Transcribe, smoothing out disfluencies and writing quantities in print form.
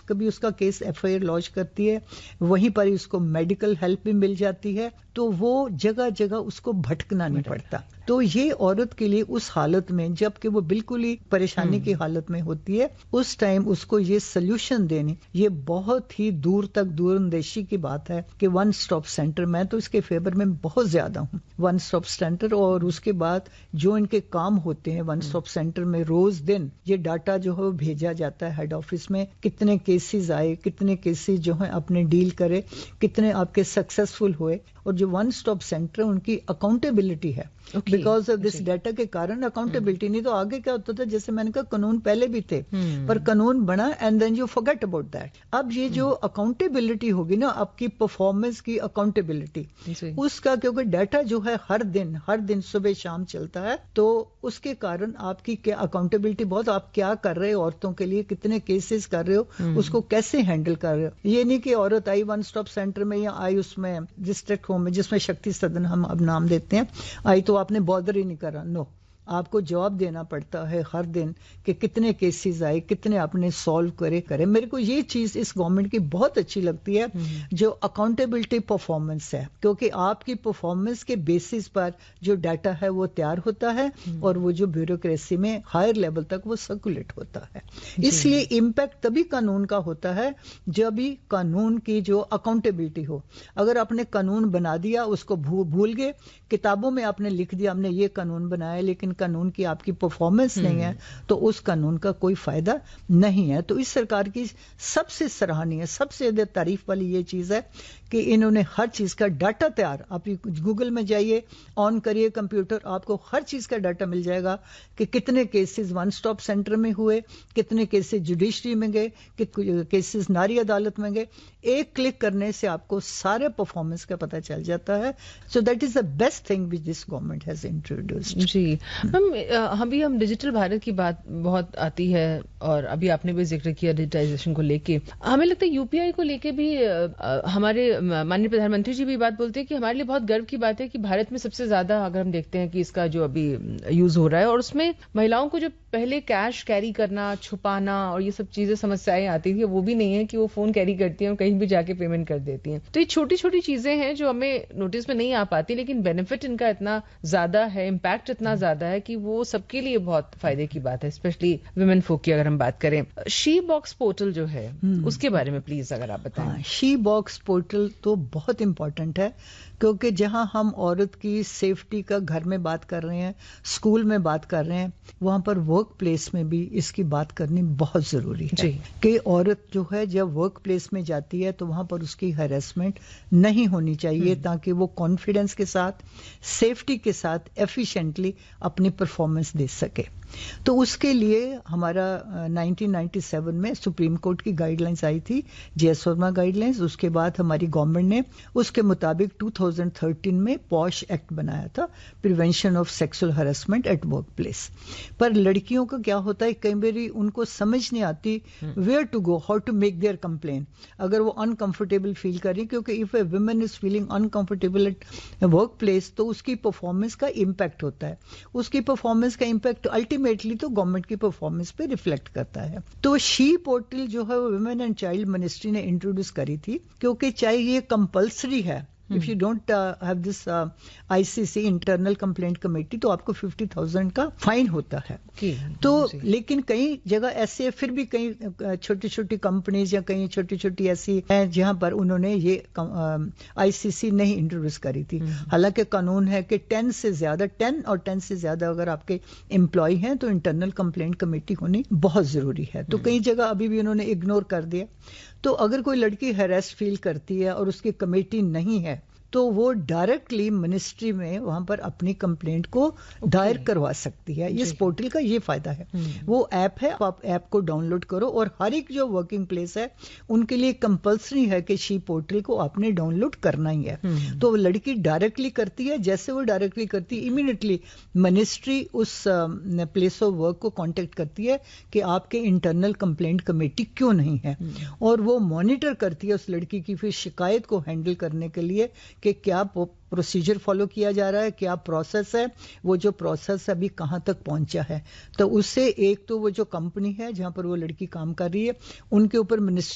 کبھی اس کا case FIR launch کرتی ہے, وہیں پر اس کو میڈیکل ہیلپ بھی مل جاتی ہے, تو وہ جگہ جگہ اس کو بھٹکنا نہیں پڑتا. تو یہ عورت کے لیے اس حالت میں جب کہ وہ بالکل ہی پریشانی کی حالت میں ہوتی ہے, اس ٹائم اس کو یہ سلوشن دینی, یہ بہت ہی دور تک دور اندیشی کی بات ہے کہ ون سٹاپ سینٹر, میں تو اس کے فیور میں بہت زیادہ ہوں, ون سٹاپ سینٹر. اور اس کے بعد جو ان کے کام ہوتے ہیں ون سٹاپ سینٹر میں, روز دن یہ ڈاٹا جو ہے وہ بھیجا جاتا ہے ہیڈ آفس میں, کتنے کیسز آئے, کتنے کیسز جو ہیں اپنے ڈیل کرے, کتنے آپ کے سکسیسفل ہوئے. اور جو ون سٹاپ سینٹر ان کی اکاؤنٹیبلٹی ہے, بیکاز آف دس ڈیٹا کے کارن اکاؤنٹیبلٹی. نہیں تو آگے کیا ہوتا تھا, جیسے میں نے کہا قانون پہلے بھی تھے پر قانون بنا and then you forget about that. اب یہ جو اکاؤنٹیبلٹی ہوگی نا, آپ کی پرفارمنس کی اکاؤنٹیبلٹی, اس کا کیونکہ ڈیٹا جو ہے ہر دن صبح شام چلتا ہے, تو اس کے کارن آپ کی کیا اکاؤنٹیبلٹی بہت, آپ کیا کر رہے ہو عورتوں کے لیے, کتنے کیسز کر رہے ہو, اس کو کیسے ہینڈل کر رہے ہو. یہ نہیں کہ عورت آئی ون سٹاپ سینٹر میں یا آئی اس میں ڈسٹرکٹ ہوم میں, جس میں شکتی سدن ہم اب نام دیتے ہیں, آئی تو آپ نے بادر ہی نہیں کرا. نو, آپ کو جواب دینا پڑتا ہے ہر دن کہ کتنے کیسز آئے, کتنے آپ نے سالو کرے. میرے کو یہ چیز اس گورنمنٹ کی بہت اچھی لگتی ہے, جو اکاؤنٹیبلٹی پرفارمنس ہے, کیونکہ آپ کی پرفارمنس کے بیسس پر جو ڈیٹا ہے وہ تیار ہوتا ہے, اور وہ جو بیوروکریسی میں ہائر لیول تک وہ سرکولیٹ ہوتا ہے. اس لیے امپیکٹ تبھی قانون کا ہوتا ہے جب بھی قانون کی جو اکاؤنٹیبلٹی ہو. اگر آپ نے قانون بنا دیا, اس کو بھول گئے, کتابوں میں آپ نے لکھ دیا ہم نے یہ قانون بنایا, لیکن قانون کی آپ کی پرفارمنس نہیں ہے, تو اس قانون کا کوئی فائدہ نہیں ہے. تو اس سرکار کی سب سے سراہنی ہے, سب سے زیادہ تعریف والی یہ چیز ہے کہ انہوں نے ہر چیز کا ڈاٹا تیار, آپ گوگل میں جائیے, آن کریے کمپیوٹر, آپ کو ہر چیز کا ڈاٹا مل جائے گا کہ کتنے کیسز ون سٹاپ سینٹر میں ہوئے, کتنے کیسز جوڈیشری میں گئے, کتنے کیسز ناری عدالت میں گئے. ایک کلک کرنے سے آپ کو سارے پرفارمنس کا پتہ چل جاتا ہے. So that is the best thing which this government has introduced. جی ہم ڈیجیٹل بھارت کی بات بہت آتی ہے, اور ابھی آپ نے بھی ذکر کیا ڈیجیٹائزیشن کو لے کے. ہمیں لگتا ہے UPI کو لے کے بھی ہمارے ماننی پردھان منتری جی بھی بات بولتے ہیں کہ ہمارے لیے بہت گرو کی بات ہے کہ بھارت میں سب سے زیادہ اگر ہم دیکھتے ہیں کہ اس کا جو ابھی یوز ہو رہا ہے, اور اس میں مہیلاؤں کو جو پہلے کیش کیری کرنا, چھپانا اور یہ سب چیزیں سمسیایں آتی تھی, وہ بھی نہیں ہے کہ وہ فون کیری کرتی ہیں اور کہیں بھی جا کے پیمنٹ کر دیتی ہیں. تو یہ چھوٹی چھوٹی چیزیں ہیں جو ہمیں نوٹس میں نہیں آ پاتی, لیکن بینیفٹ ان کا اتنا زیادہ ہے, امپیکٹ اتنا زیادہ ہے کہ وہ سب کے لیے بہت فائدے کی بات ہے, اسپیشلی ویمن فوک کی اگر ہم بات کریں. شی باکس پورٹل جو ہے اس کے بارے میں پلیز اگر آپ بتائیں. شی باکس پورٹل تو بہت امپورٹنٹ ہے, کیونکہ جہاں ہم عورت کی سیفٹی کا گھر میں بات کر رہے ہیں, اسکول میں بات کر رہے ہیں, وہاں پر ورک پلیس میں بھی اس کی بات کرنی بہت ضروری ہے. کہ عورت جو ہے جب ورک پلیس میں جاتی ہے تو وہاں پر اس کی ہیراسمنٹ نہیں ہونی چاہیے, تاکہ وہ کانفیڈنس کے ساتھ, سیفٹی کے ساتھ ایفیشینٹلی اپنی پرفارمنس دے سکے. تو اس کے لیے ہمارا 1997 میں سپریم کورٹ کی گائیڈ لائنس آئی تھی, جیسورما گائیڈ لائنس. اس کے بعد ہماری گورنمنٹ نے اس کے مطابق 2013 میں پوش ایکٹ بنایا تھا, prevention of sexual harassment at work place. پر لڑکیوں کا کیا ہوتا ہے, کئی بار ان کو سمجھ نہیں آتی where to go, how to make their complain. اگر وہ انکمفرٹیبل فیل کر رہی, کیونکہ if a women is feeling uncomfortable at work place, تو اس کی پرفارمنس کا امپیکٹ ہوتا ہے. اس کی پرفارمنس کا امپیکٹ الٹیمیٹلی تو گورنمنٹ کی پرفارمنس پہ ریفلیکٹ کرتا ہے. تو شی پورٹل جو ہے وہ ویمن اینڈ چائلڈ منسٹری نے انٹروڈیوس کری تھی, کیونکہ چاہے یہ کمپلسری ہے, if you don't have this ICC internal complaint committee, تو آپ کو 50,000 کا فائن ہوتا ہے. تو لیکن کئی جگہ ایسے پھر بھی کئی چھوٹی چھوٹی کمپنیز یا کئی چھوٹی چھوٹی ایسی ہیں جہاں پر انہوں نے یہ ICC نہیں انٹروڈیوس کری تھی. حالانکہ قانون ہے کہ 10 اور 10 سے زیادہ اگر آپ کے امپلائی ہیں تو انٹرنل کمپلینٹ کمیٹی ہونی بہت ضروری ہے. تو کئی جگہ ابھی بھی انہوں نے اگنور کر دیا. تو اگر کوئی لڑکی ہیراس فیل کرتی ہے اور اس کی کمیٹی نہیں ہے, تو وہ ڈائریکٹلی منسٹری میں وہاں پر اپنی کمپلینٹ کو دائر کروا سکتی ہے. اس پورٹل کا یہ فائدہ ہے. وہ ایپ ہے, آپ ایپ کو ڈاؤن لوڈ کرو, اور ہر ایک جو ورکنگ پلیس ہے ان کے لیے کمپلسری ہے کہ شی پورٹل کو آپ نے ڈاؤن لوڈ کرنا ہی ہے. تو وہ لڑکی ڈائریکٹلی کرتی ہے, جیسے وہ ڈائریکٹلی کرتی ہے immediately ministry us place of work کو کانٹیکٹ کرتی ہے کہ آپ کے انٹرنل کمپلینٹ کمیٹی کیوں نہیں ہے, اور وہ مانیٹر کرتی ہے اس لڑکی کی پھر شکایت کو ہینڈل کرنے کے لیے کہ کیا پروسیجر فالو کیا جا رہا ہے, کیا پروسیس ہے, وہ جو پروسیس ابھی کہاں تک پہنچا ہے. تو اس سے ایک تو وہ جو کمپنی ہے جہاں پر وہ لڑکی کام کر رہی ہے ان کے اوپر